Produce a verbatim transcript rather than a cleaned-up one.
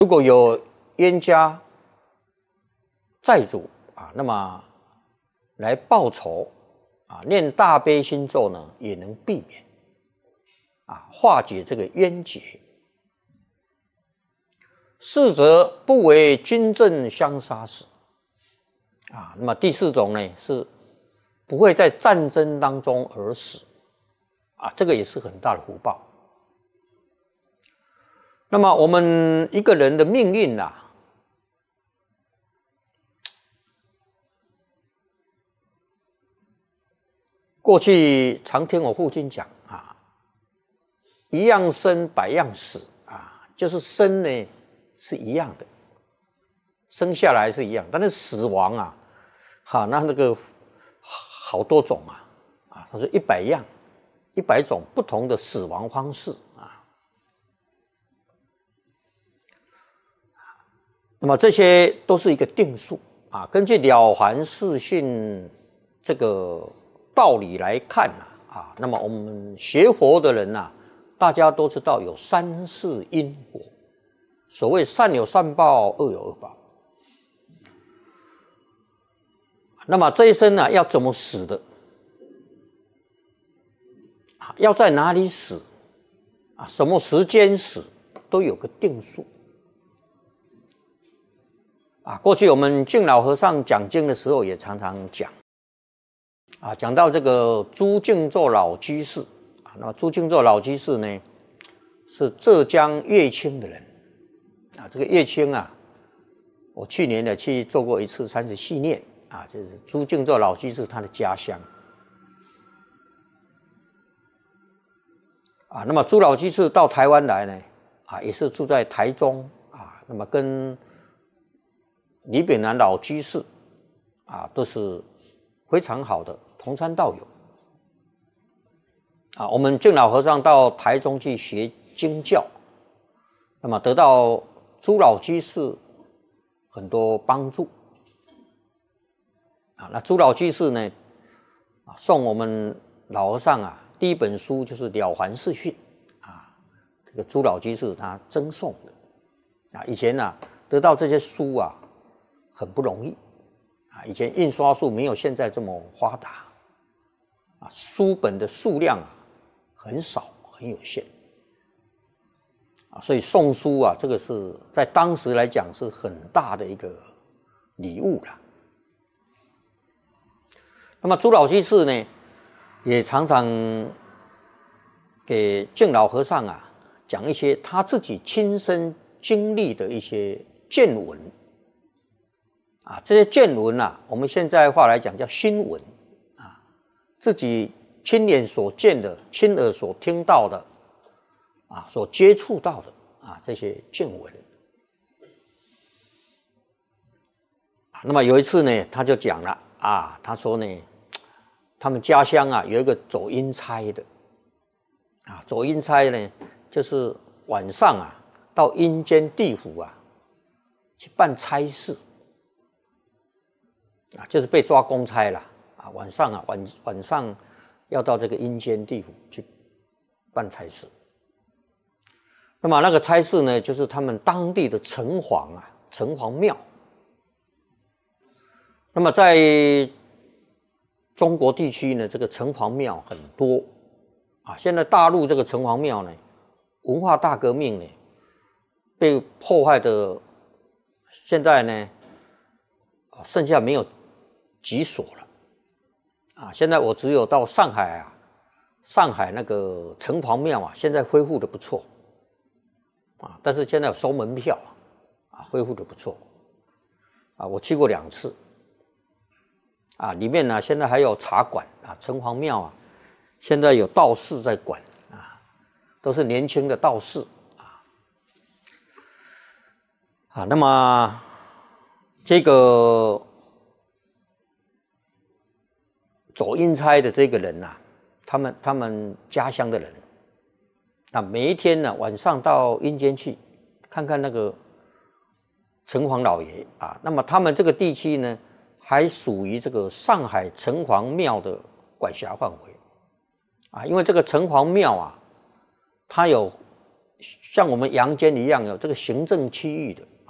如果有冤家债主啊，那么来报仇啊，念大悲心咒呢，也能避免啊，化解这个冤结。四则不为军阵相杀死啊，那么第四种呢是不会在战争当中而死啊，这个也是很大的福报。那么我们一个人的命运啊，过去常听我父亲讲啊，一样生百样死啊，就是生呢是一样的，生下来是一样，但是死亡啊，哈，那那个好多种啊，啊，他说一百样，一百种不同的死亡方式啊。那么这些都是一个定数啊，根据《了凡四训》这个道理来看啊，啊，那么我们学佛的人啊，大家都知道有三世因果。所谓善有善报，恶有恶报。那么这一生呢、啊，要怎么死的？啊，要在哪里死？啊，什么时间死，都有个定数。啊，过去我们敬老和尚讲经的时候，也常常讲。啊，讲到这个朱敬作老居士啊，那么朱敬作老居士呢，是浙江乐清的人。啊，这个乐清啊，我去年呢去做过一次三十系念啊，就是朱敬作老居士他的家乡啊。那么朱老居士到台湾来呢，啊，也是住在台中啊。那么跟李炳南老居士啊，都是非常好的同参道友啊。我们敬老和尚到台中去学经教，那么得到朱老居士很多帮助啊。那朱老居士呢，啊，送我们老和尚啊第一本书就是《了凡四训》啊，这个朱老居士他赠送的啊。以前呢、啊、得到这些书啊很不容易啊，以前印刷术没有现在这么发达啊，书本的数量啊很少，很有限。啊，所以送书啊，这个是在当时来讲是很大的一个礼物啦。那么朱老居士呢，也常常给敬老和尚啊讲一些他自己亲身经历的一些见闻啊，这些见闻啊，我们现在话来讲叫新闻啊，自己亲眼所见的、亲耳所听到的。啊，所接触到的啊这些见闻啊，那么有一次呢，他就讲了啊，他说呢，他们家乡啊有一个走阴差的啊，走阴差呢，就是晚上啊到阴间地府啊去办差事啊，就是被抓公差了啊，晚上啊晚晚上要到这个阴间地府去办差事。那么那个差事呢，就是他们当地的城隍啊，城隍庙。那么在中国地区呢，这个城隍庙很多啊。现在大陆这个城隍庙呢，文化大革命呢，被破坏的，现在呢，剩下没有几所了啊。现在我只有到上海啊，上海那个城隍庙啊，现在恢复的不错。啊，但是现在有收门票啊，恢复的不错啊，我去过两次啊，里面呢现在还有茶馆啊，城隍庙啊，现在有道士在管啊，都是年轻的道士啊啊，那么这个走阴差的这个人呐、啊，他们他们家乡的人。那每一天呢，晚上到阴间去看看那个城隍老爷啊。那么他们这个地区呢，还属于这个上海城隍庙的管辖范围啊。因为这个城隍庙啊，它有像我们阳间一样有这个行政区域的。